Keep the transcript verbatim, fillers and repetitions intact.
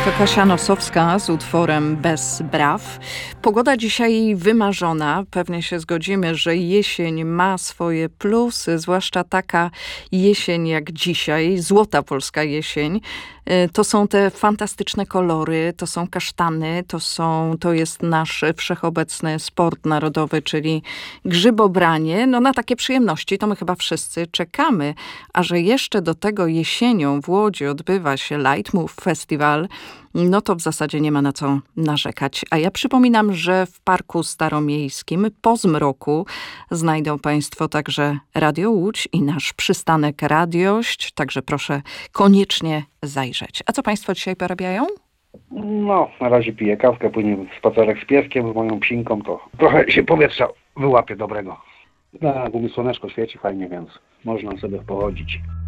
Kasia Nosowska z utworem Bez braw. Pogoda dzisiaj wymarzona. Pewnie się zgodzimy, że jesień ma swoje plusy, zwłaszcza taka jesień jak dzisiaj, złota polska jesień. To są te fantastyczne kolory, to są kasztany, to, są, to jest nasz wszechobecny sport narodowy, czyli grzybobranie. No na takie przyjemności to my chyba wszyscy czekamy. A że jeszcze do tego jesienią w Łodzi odbywa się Lightmove Festival, no to w zasadzie nie ma na co narzekać. A ja przypominam, że w Parku Staromiejskim po zmroku znajdą Państwo także Radio Łódź i nasz przystanek Radiość, także proszę koniecznie zajrzeć. A co Państwo dzisiaj porabiają? No, na razie piję kawkę, później spacerek z pieskiem, z moją psinką, to trochę się powietrza wyłapie dobrego. Na gumie słoneczko świeci fajnie, więc można sobie pochodzić.